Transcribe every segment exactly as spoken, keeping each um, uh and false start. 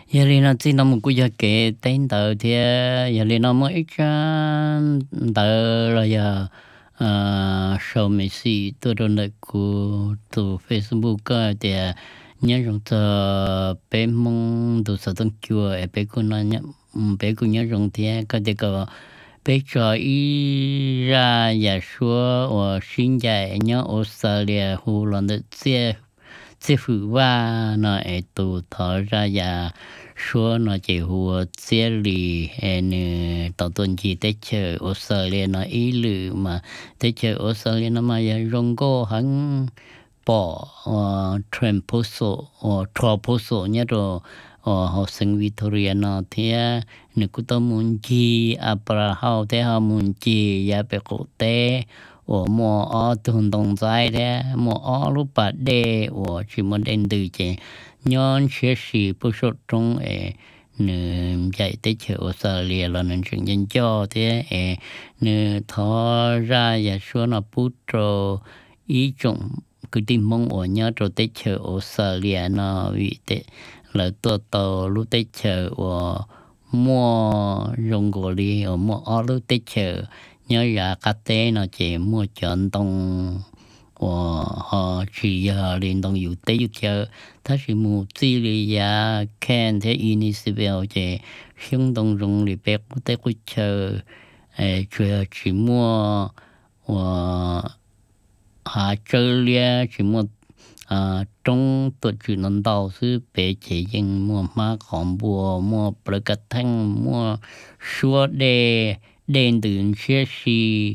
giờ thì nó chỉ nó một cái giờ kể tên tờ thì giờ thì nó mới ít tờ là giờ à sau mấy gì tôi đâu được của từ Facebook á thì nhớ rằng tờ bé mong từ sau tuần chùa bé cũng nói nhớ bé cũng nhớ rằng thì cái đấy cái bé cho ý ra giờ số ở sinh dài nhớ Australia hồ lần được chia chế phụ va nó ấy tụ thọ ra ya số nó chỉ hùa chế lì hẹn tàu tuần chỉ tới chờ Australia nó ý lự mà tới chờ Australia nó mà ya rong go hắn bỏ tramposo troposo nhớ rồi họ sinh Victoria nó thì nếu cứ tao muốn chi Abraham thế họ muốn chi ya bị cổ tế 我莫哦动动在的，莫哦路把的，我去莫认得见，伢学习不说中诶，呢在得去澳大利亚了，能成人教的诶，呢他ra也说那不着一种。cứ tìm mong ở nhà rồi tới chờ Australia nó vì thế là tôi tàu lúc tới chờ ở mua rong gò đi ở mua ở lúc tới chờ nhớ là cá tê nó chỉ mua chọn tông của họ chỉ giờ liên đồng yếu tế yếu chờ它是mua资料呀看这印尼是标这行动中里边不得会chờ诶主要只mua 我 hà chơi lia chỉ một à trong tuần chỉ lần đầu sư bé chỉ dừng mua má còn bùa mua bờ cát thanh mua xua đê đèn đường xe xì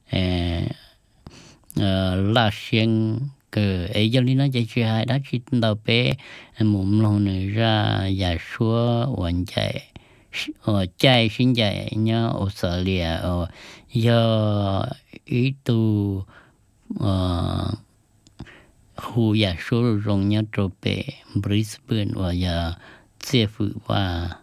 à lá sen cái ấy cho nên nó chỉ chỉ hai đó chỉ đầu bé mồm lòng này ra giả xua hoàn chạy ở chạy sinh chạy nhá Australia ở giờ ý tu khu nhà số rong nhá trộn bể Brisbane và nhà chế phụ và